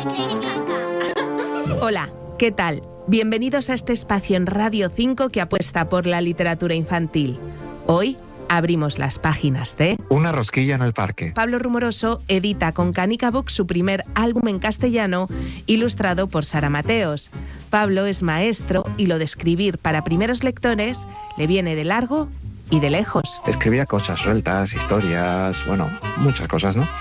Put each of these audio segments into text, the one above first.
Hola, ¿qué tal? Bienvenidos a este espacio en Radio 5 que apuesta por la literatura infantil. Hoy abrimos las páginas de Una rosquilla en el parque. Pablo Rumoroso edita con Canica Books su primer álbum en castellano, ilustrado por Sara Mateos. Pablo es maestro y lo de escribir para primeros lectores le viene de largo y de lejos. Escribía cosas sueltas, historias, bueno, muchas cosas, ¿no?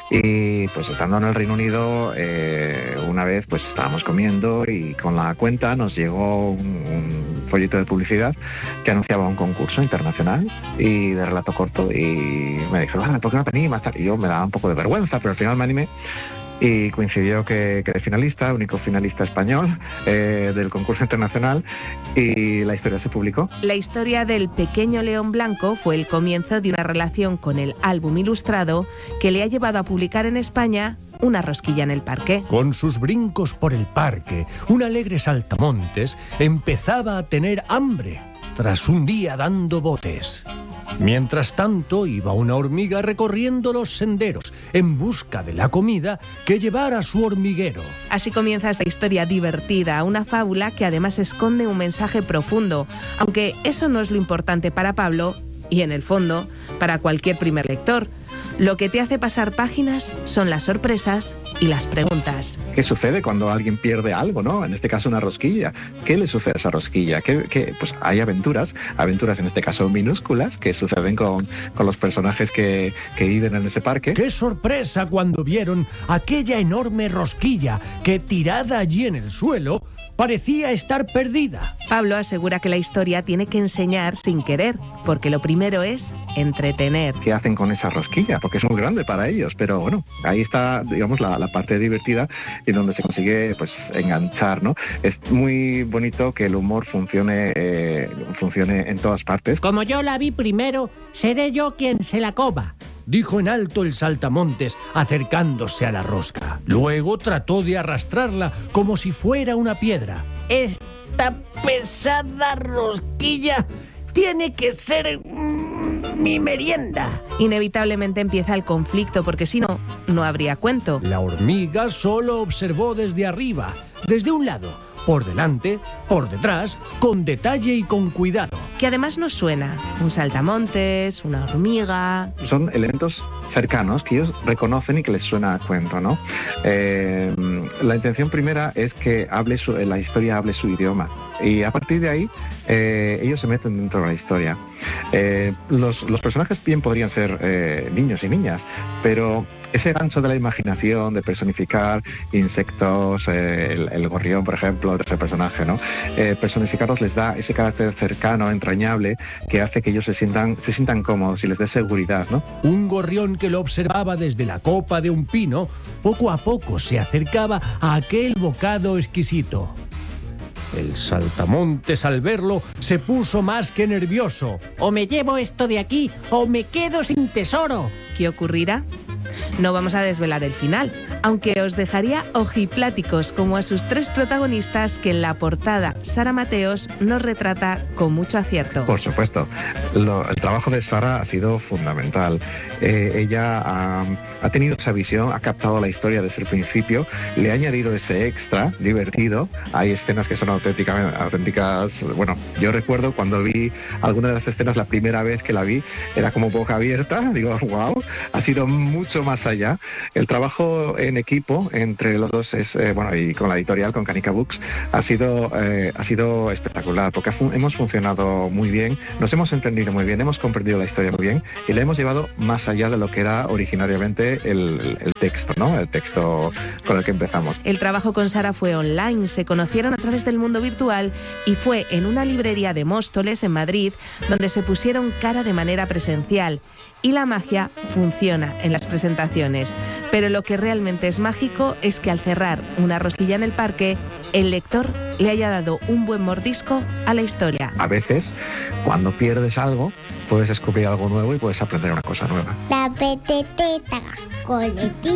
Y pues estando en el Reino Unido, una vez pues estábamos comiendo y con la cuenta nos llegó un folleto de publicidad que anunciaba un concurso internacional y de relato corto, y me dijo, ¿por qué no te animas? Y yo me daba un poco de vergüenza, pero al final me animé. Y coincidió que quedé finalista, único finalista español del concurso internacional, y la historia se publicó. La historia del pequeño león blanco fue el comienzo de una relación con el álbum ilustrado que le ha llevado a publicar en España Una rosquilla en el parque. Con sus brincos por el parque, un alegre saltamontes empezaba a tener hambre tras un día dando botes. Mientras tanto, iba una hormiga recorriendo los senderos en busca de la comida que llevara a su hormiguero. Así comienza esta historia divertida, una fábula que además esconde un mensaje profundo, aunque eso no es lo importante para Pablo y, en el fondo, para cualquier primer lector. Lo que te hace pasar páginas son las sorpresas y las preguntas. ¿Qué sucede cuando alguien pierde algo, no? En este caso una rosquilla. ¿Qué le sucede a esa rosquilla? Pues hay aventuras en este caso minúsculas, que suceden con los personajes que viven en ese parque. ¡Qué sorpresa cuando vieron aquella enorme rosquilla que, tirada allí en el suelo, parecía estar perdida! Pablo asegura que la historia tiene que enseñar sin querer, porque lo primero es entretener. ¿Qué hacen con esa rosquilla? Porque es muy grande para ellos, pero bueno, ahí está, digamos, la parte divertida y donde se consigue pues enganchar, ¿no? Es muy bonito que el humor funcione en todas partes. Como yo la vi primero, seré yo quien se la coma, dijo en alto el saltamontes, acercándose a la rosca. Luego trató de arrastrarla como si fuera una piedra. Esta pesada rosquilla tiene que ser mi merienda. Inevitablemente empieza el conflicto, porque si no, no habría cuento. La hormiga solo observó desde arriba, desde un lado, por delante, por detrás, con detalle y con cuidado. Que además nos suena un saltamontes, una hormiga. Son elementos cercanos que ellos reconocen y que les suena a cuento, ¿no? La intención primera es que la historia hable su idioma, y a partir de ahí ellos se meten dentro de la historia. Los personajes bien podrían ser niños y niñas, pero ese gancho de la imaginación, de personificar insectos, el gorrión, por ejemplo, de ese personaje, ¿no? Personificarlos les da ese carácter cercano, entrañable, que hace que ellos se sientan cómodos y les dé seguridad, ¿no? Un gorrión que lo observaba desde la copa de un pino, poco a poco se acercaba a aquel bocado exquisito. El saltamontes, al verlo, se puso más que nervioso. O me llevo esto de aquí, o me quedo sin tesoro. ¿Qué ocurrirá? No vamos a desvelar el final, aunque os dejaría ojipláticos como a sus tres protagonistas que en la portada Sara Mateos nos retrata con mucho acierto. Por supuesto, el trabajo de Sara ha sido fundamental. Ella ha tenido esa visión, ha captado la historia desde el principio, le ha añadido ese extra divertido. Hay escenas que son auténticas. Bueno, yo recuerdo cuando vi alguna de las escenas la primera vez que la vi, era como boca abierta, digo, wow, ha sido mucho más allá. El trabajo en equipo entre los dos y con la editorial, con Canica Books, ha sido espectacular, porque hemos funcionado muy bien, nos hemos entendido muy bien, hemos comprendido la historia muy bien y la hemos llevado más allá de lo que era originariamente el texto, ¿no? El texto con el que empezamos. El trabajo con Sara fue online, se conocieron a través del mundo virtual y fue en una librería de Móstoles, en Madrid, donde se pusieron cara de manera presencial. Y la magia funciona en las presentaciones. Pero lo que realmente es mágico es que al cerrar Una rosquilla en el parque, el lector le haya dado un buen mordisco a la historia. A veces, cuando pierdes algo, puedes descubrir algo nuevo y puedes aprender una cosa nueva. La peteteta, coletita.